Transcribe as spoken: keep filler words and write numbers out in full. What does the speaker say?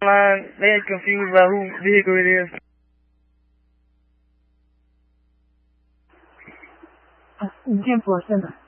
line, they ain't confused about whose vehicle it is. ten four, send them.